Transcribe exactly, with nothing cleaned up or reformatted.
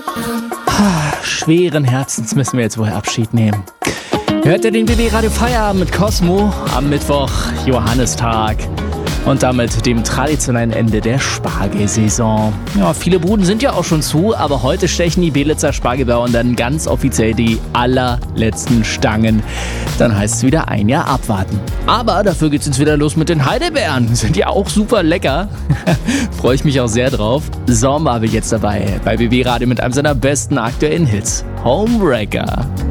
Schweren Herzens müssen wir jetzt wohl Abschied nehmen. Hört ihr den B B Radio Feierabend mit Cosmo am Mittwoch, Johannistag. Und damit dem traditionellen Ende der Spargelsaison. Ja, viele Buden sind ja auch schon zu, aber heute stechen die Belitzer Spargelbauern dann ganz offiziell die allerletzten Stangen. Dann heißt es wieder ein Jahr abwarten. Aber dafür geht's jetzt wieder los mit den Heidelbeeren. Sind ja auch super lecker. Freue ich mich auch sehr drauf. Sommer habe ich jetzt dabei bei B B Radio mit einem seiner besten aktuellen Hits. Homebreaker.